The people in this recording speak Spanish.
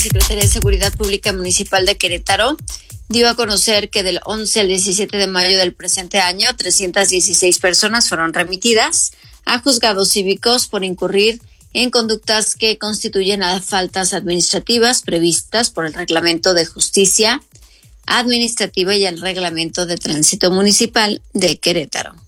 Secretaría de Seguridad Pública Municipal de Querétaro dio a conocer que del 11 al 17 de mayo del presente año, 316 personas fueron remitidas a juzgados cívicos por incurrir en conductas que constituyen a faltas administrativas previstas por el Reglamento de Justicia Administrativa y el Reglamento de Tránsito Municipal de Querétaro.